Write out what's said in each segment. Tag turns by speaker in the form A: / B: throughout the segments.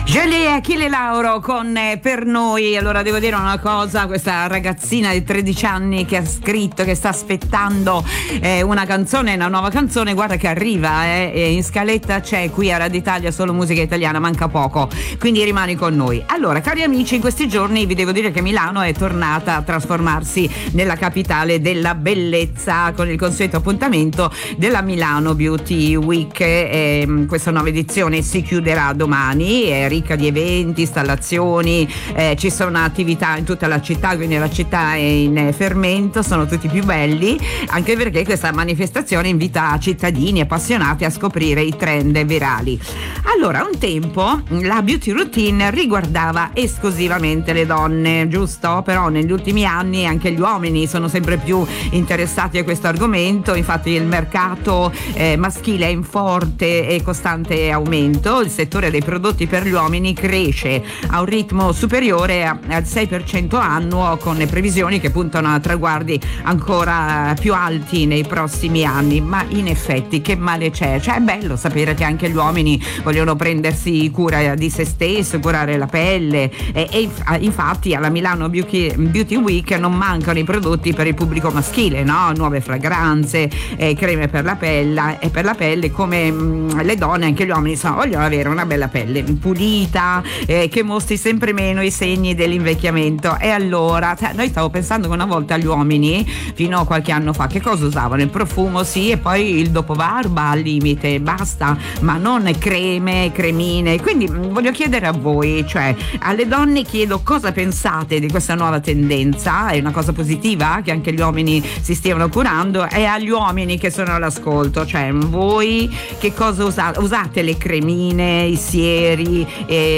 A: Jolie Achille Lauro con Per Noi. Allora devo dire una cosa, questa ragazzina di 13 anni che ha scritto, che sta aspettando una canzone, una nuova canzone, guarda che arriva, in scaletta c'è qui a Radio Italia Solo Musica Italiana, manca poco, quindi rimani con noi. Allora cari amici, in questi giorni vi devo dire che Milano è tornata a trasformarsi nella capitale della bellezza con il consueto appuntamento della Milano Beauty Week. Questa nuova edizione si chiuderà domani, è ricca di eventi, installazioni, ci sono attività in tutta la città, quindi la città è in fermento, sono tutti più belli, anche perché questa manifestazione invita cittadini appassionati a scoprire i trend virali. Allora, un tempo la beauty routine riguardava esclusivamente le donne, giusto? Però negli ultimi anni anche gli uomini sono sempre più interessati a questo argomento, infatti il mercato maschile è in forte e costante aumento, il settore dei prodotti per gli uomini cresce a un ritmo superiore al 6% annuo, con le previsioni che puntano a traguardi ancora più alti nei prossimi anni. Ma in effetti che male c'è? Cioè è bello sapere che anche gli uomini vogliono prendersi cura di se stesso, curare la pelle e infatti alla Milano Beauty Week non mancano i prodotti per il pubblico maschile, no? Nuove fragranze, creme per la pelle, e per la pelle, come le donne anche gli uomini vogliono avere una bella pelle pulita, che mostri sempre meno i segni dell'invecchiamento. E allora noi stavo pensando che una volta gli uomini fino a qualche anno fa che cosa usavano? Il profumo, sì, e poi il dopobarba al limite, basta, ma non creme, cremine. Quindi voglio chiedere a voi, cioè alle donne chiedo cosa pensate di questa nuova tendenza. È una cosa positiva che anche gli uomini si stiano curando? E agli uomini che sono all'ascolto, cioè voi che cosa usate? Usate le cremine, i sieri,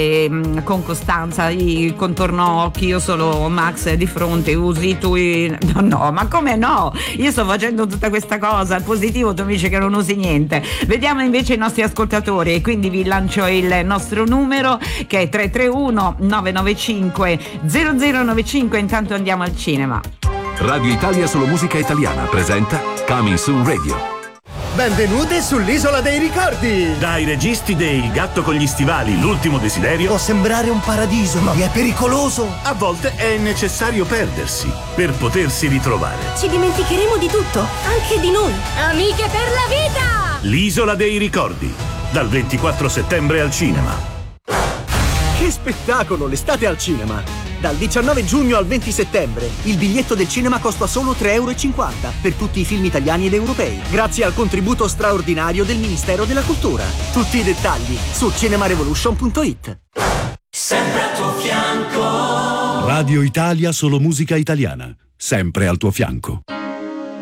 A: con costanza, i contorno occhi? Io solo Max di fronte, usi tu no, ma come no? Io sto facendo tutta questa cosa, al positivo tu mi dici che non usi niente. Vediamo invece i nostri ascoltatori, e quindi vi lancio il nostro numero che è 331 995 0095. Intanto andiamo al cinema.
B: Radio Italia Solo Musica Italiana presenta Coming Soon Radio.
C: Benvenute sull'Isola dei Ricordi!
D: Dai registi dei Il gatto con gli stivali, l'ultimo desiderio.
C: Può sembrare un paradiso, ma è pericoloso!
D: A volte è necessario perdersi per potersi ritrovare.
E: Ci dimenticheremo di tutto, anche di noi. Amiche per la vita!
D: L'Isola dei Ricordi, dal 24 settembre al cinema.
C: Che spettacolo, l'estate al cinema! Dal 19 giugno al 20 settembre il biglietto del cinema costa solo €3,50 per tutti i film italiani ed europei, grazie al contributo straordinario del Ministero della Cultura. Tutti i dettagli su cinemarevolution.it.
F: Sempre al tuo fianco.
B: Radio Italia Solo Musica Italiana, sempre al tuo fianco.